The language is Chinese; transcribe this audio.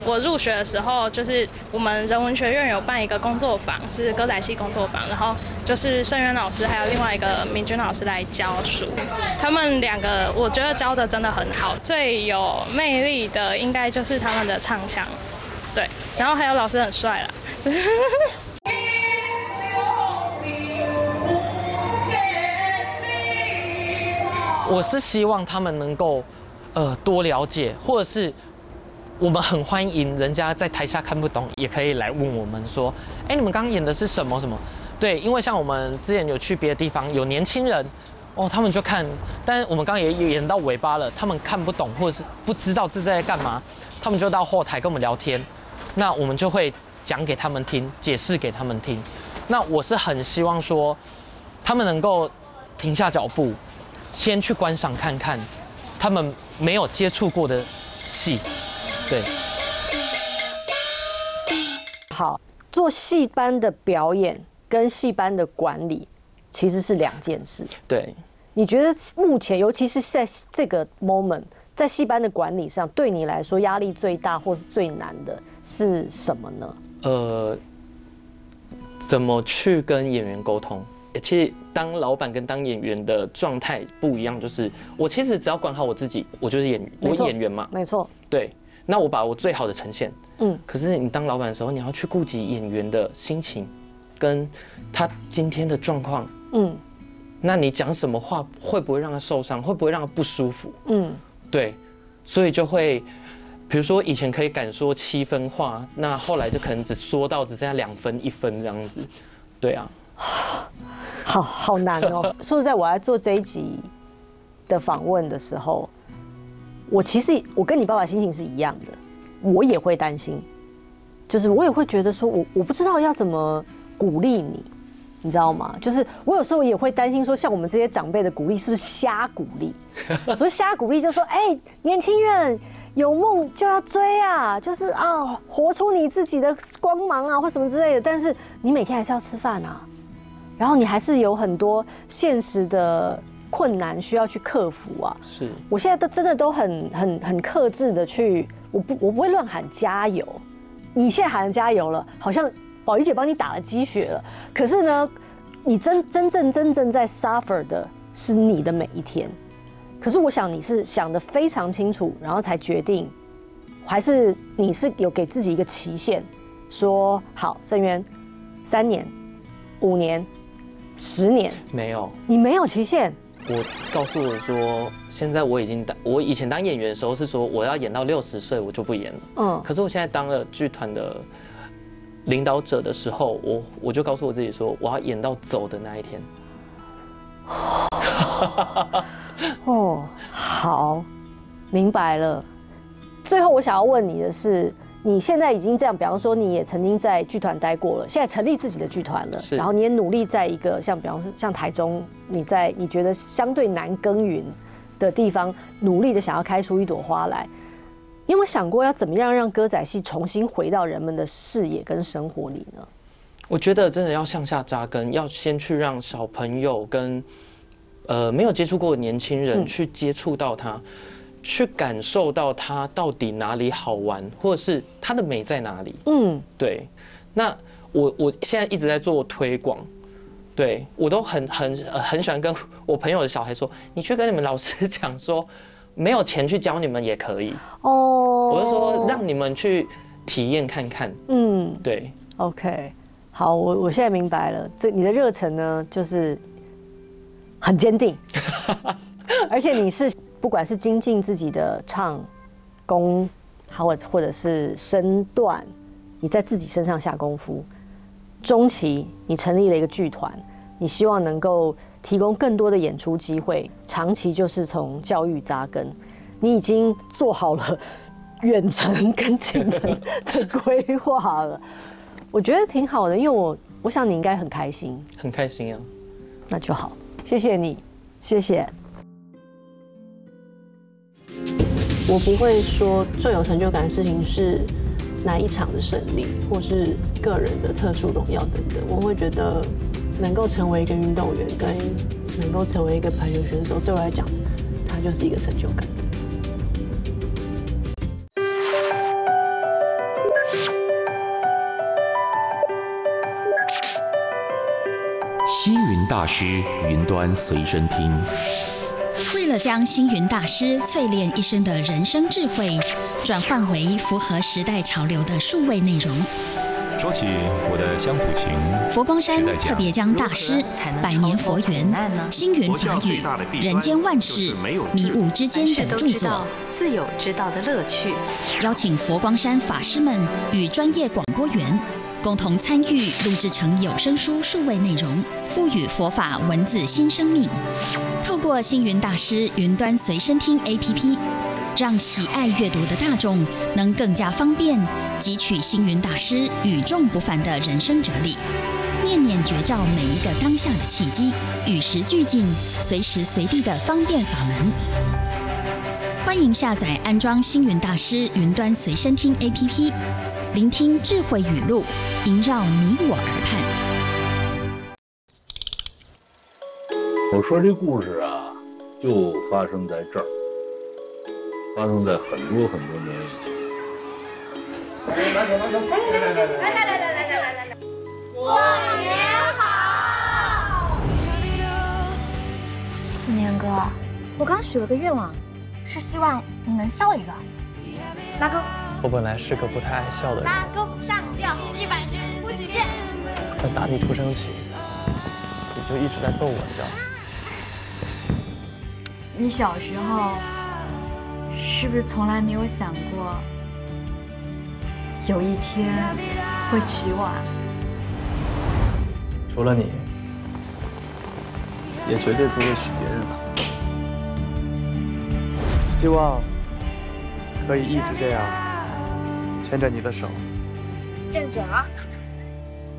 我入学的时候，就是我们人文学院有办一个工作坊，是歌仔戏工作坊，然后就是盛渊老师还有另外一个明君老师来教书，他们两个我觉得教的真的很好，最有魅力的应该就是他们的唱腔，对，然后还有老师很帅啦， 我是希望他们能够多了解，或者是。我们很欢迎人家在台下看不懂，也可以来问我们说，哎，你们刚刚演的是什么什么？对，因为像我们之前有去别的地方，有年轻人，哦，他们就看，但是我们刚刚也演到尾巴了，他们看不懂或者是不知道这在干嘛，他们就到后台跟我们聊天，那我们就会讲给他们听，解释给他们听。那我是很希望说，他们能够停下脚步，先去观赏看看他们没有接触过的戏。对， 好，做戏班的表演跟戏班的管理其实是两件事。 对， 你觉得目前，尤其是在这个 moment， 在戏班的管理上，对你来说压力最大或是最难的是什么呢？ 怎么去跟演员沟通？其实当老板跟当演员的状态不一样，就是我其实只要管好我自己，我就是演员嘛。 没错。 对。那我把我最好的呈现，可是你当老板的时候，你要去顾及演员的心情，跟他今天的状况，那你讲什么话会不会让他受伤，会不会让他不舒服，对，所以就会，比如说以前可以敢说7分话，那后来就可能只说到只剩下2分1分这样子，对啊， 好难哦。说实在，我在做这一集的访问的时候。其实我跟你爸爸心情是一样的，我也会担心，就是我也会觉得说我不知道要怎么鼓励你，你知道吗？就是我有时候也会担心说，像我们这些长辈的鼓励是不是瞎鼓励？所以瞎鼓励就说，哎，年轻人有梦就要追啊，就是啊，活出你自己的光芒啊，或什么之类的。但是你每天还是要吃饭啊，然后你还是有很多现实的。困难需要去克服啊！ 是我现在真的都很克制的去，我不会乱喊加油。你现在喊加油了，好像宝仪姐帮你打了鸡血了。可是呢，你真正在 suffer 的是你的每一天。可是我想你是想得非常清楚，然后才决定，还是你是有给自己一个期限，说好，盛渊，3年、5年、10年， 没有， 你没有期限。 我告诉我说，现在我以前当演员的时候是说我要演到60岁我就不演了，可是我现在当了剧团的领导者的时候，我就告诉我自己说，我要演到走的那一天。 哦，好，明白了。最后我想要问你的是，你现在已经这样，比方说你也曾经在剧团待过了，现在成立自己的剧团了，然后你也努力在一个比方说像台中，你觉得相对难耕耘的地方，努力的想要开出一朵花来。你有没有想过要怎么样让歌仔戏重新回到人们的视野跟生活里呢？ 我觉得真的要向下扎根，要先去让小朋友跟没有接触过的年轻人去接触到它。去感受到它到底哪里好玩，或者是它的美在哪里。对。那我现在一直在做推广，对我都很喜欢跟我朋友的小孩说，你去跟你们老师讲说，没有钱去教你们也可以。我就说让你们去体验看看。对。 OK， 好，我现在明白了，你的热忱呢，就是很坚定，而且你是。不管是精进自己的唱功，或者是身段，你在自己身上下功夫。中期你成立了一个剧团，你希望能够提供更多的演出机会。长期就是从教育扎根，你已经做好了远程跟近程的规划了。我觉得挺好的，因为我想你应该很开心。 很开心啊， 那就好，谢谢你，谢谢。我不会说最有成就感的事情是哪一场的胜利，或是个人的特殊荣耀等等。我会觉得能够成为一个运动员，跟能够成为一个排球选手，对我来讲，它就是一个成就感。 星云大师云端随身听。 为了将星云大师淬炼一生的人生智慧，转换为符合时代潮流的数位内容。 说起我的乡土情， 佛光山特别将大师、百年佛缘、星云法语、人间万事、迷雾之间等著作， 自有知道的乐趣， 邀请佛光山法师们与专业广播员共同参与录制成有声书数位内容，赋予佛法文字新生命。透过星云大师云端随身听 APP， 让喜爱阅读的大众能更加方便汲取星云大师与众不凡的人生哲理，念念觉照每一个当下的契机，与时俱进，随时随地的方便法门。欢迎下载安装星云大师云端随身听 APP， 聆听智慧语录，萦绕你我耳畔。 我说这故事啊，就发生在这儿，发生在很多很多年以前。 来，过年好！ 去年哥，我刚许了个愿望，是希望你能笑一个。拉钩。 我本来是个不太爱笑的人。 拉钩上吊100遍，不许变。 但打你出生起，你就一直在逗我笑。 你小时候是不是从来没有想过，有一天会娶我啊？ 除了你，也绝对不会娶别人了。希望可以一直这样牵着你的手。 正准啊！